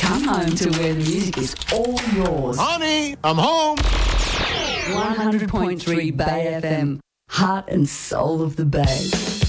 Come home to where the music is all yours. Honey, I'm home. 100.3 Bay FM, heart and soul of the Bay.